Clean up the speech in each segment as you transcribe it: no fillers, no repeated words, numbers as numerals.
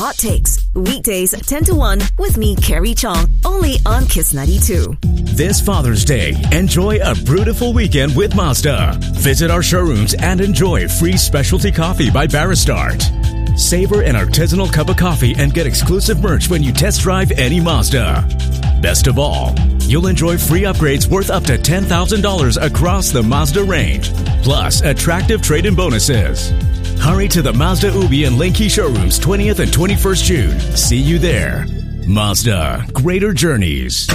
Hot Takes, weekdays 10 to 1 with me, Carrie Chong, only on Kiss 92. This Father's Day, enjoy a beautiful weekend with Mazda. Visit our showrooms and enjoy free specialty coffee by Baristart. Savor an artisanal cup of coffee and get exclusive merch when you test drive any Mazda. Best of all, you'll enjoy free upgrades worth up to $10,000 across the Mazda range, plus attractive trade-in bonuses. Hurry to the Mazda Ubi and Linky showrooms 20th and 21st June. See you there. Mazda, greater journeys.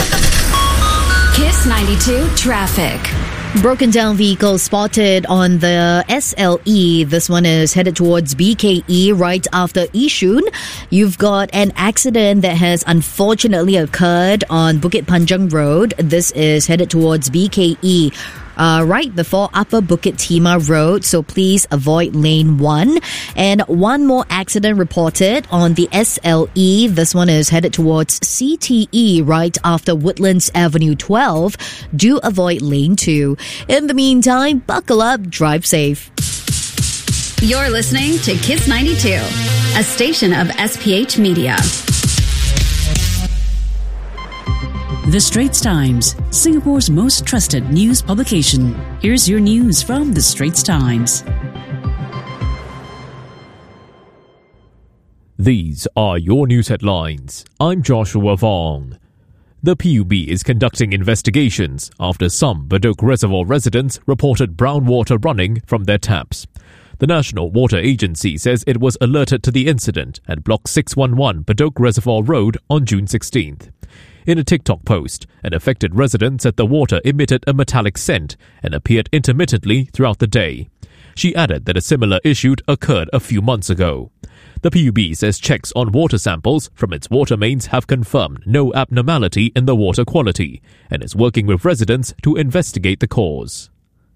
Kiss 92 traffic. Broken down vehicle spotted on the SLE. This one is headed towards BKE right after Yishun. You've got an accident that has unfortunately occurred on Bukit Panjang Road. This is headed towards BKE. Right before Upper Bukit Timah Road, so please avoid lane 1. And one more accident reported on the SLE. This one is headed towards CTE right after Woodlands Avenue 12. Do avoid lane 2. In the meantime, buckle up, drive safe. You're listening to Kiss 92, a station of SPH Media. The Straits Times, Singapore's most trusted news publication. Here's your news from The Straits Times. These are your news headlines. I'm Joshua Vong. The PUB is conducting investigations after some Bedok Reservoir residents reported brown water running from their taps. The National Water Agency says it was alerted to the incident at Block 611 Bedok Reservoir Road on June 16th. In a TikTok post, an affected resident said the water emitted a metallic scent and appeared intermittently throughout the day. She added that a similar issue occurred a few months ago. The PUB says checks on water samples from its water mains have confirmed no abnormality in the water quality and is working with residents to investigate the cause.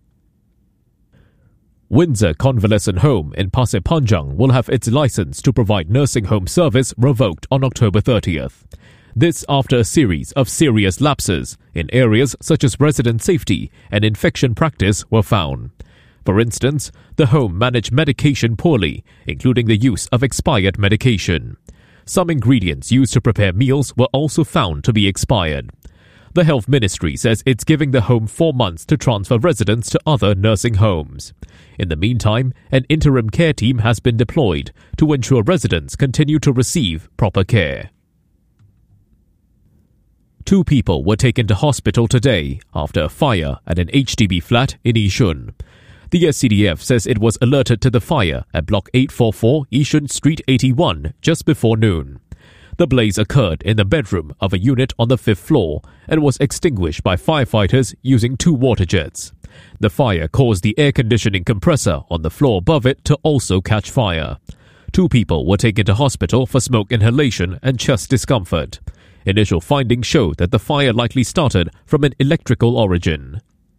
Windsor Convalescent Home in Pasir Panjang will have its license to provide nursing home service revoked on October 30th. This after a series of serious lapses in areas such as resident safety and infection practice were found. For instance, the home managed medication poorly, including the use of expired medication. Some ingredients used to prepare meals were also found to be expired. The Health Ministry says it's giving the home 4 months to transfer residents to other nursing homes. In the meantime, an interim care team has been deployed to ensure residents continue to receive proper care. 2 people were taken to hospital today after a fire at an HDB flat in Yishun. The SCDF says it was alerted to the fire at Block 844 Yishun Street 81 just before noon. The blaze occurred in the bedroom of a unit on the 5th floor and was extinguished by firefighters using 2 water jets. The fire caused the air conditioning compressor on the floor above it to also catch fire. 2 people were taken to hospital for smoke inhalation and chest discomfort. Initial findings show that the fire likely started from an electrical origin.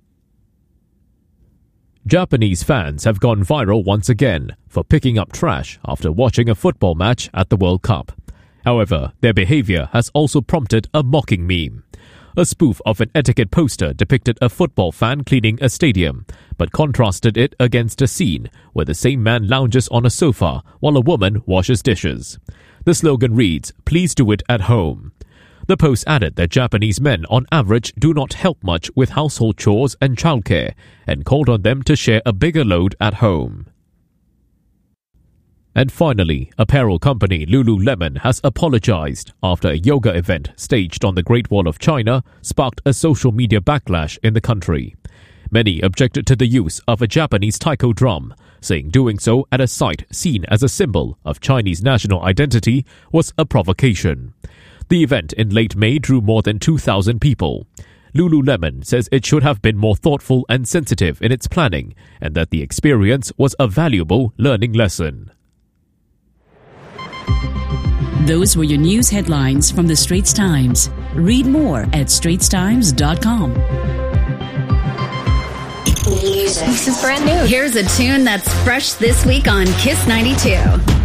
Japanese fans have gone viral once again for picking up trash after watching a football match at the World Cup. However, their behavior has also prompted a mocking meme. A spoof of an etiquette poster depicted a football fan cleaning a stadium, but contrasted it against a scene where the same man lounges on a sofa while a woman washes dishes. The slogan reads, "Please do it at home." The post added that Japanese men on average do not help much with household chores and childcare and called on them to share a bigger load at home. And finally, apparel company Lululemon has apologized after a yoga event staged on the Great Wall of China sparked a social media backlash in the country. Many objected to the use of a Japanese taiko drum, saying doing so at a site seen as a symbol of Chinese national identity was a provocation. The event in late May drew more than 2,000 people. Lululemon says it should have been more thoughtful and sensitive in its planning and that the experience was a valuable learning lesson. Those were your news headlines from The Straits Times. Read more at straitstimes.com. This is brand new. Here's a tune that's fresh this week on Kiss 92.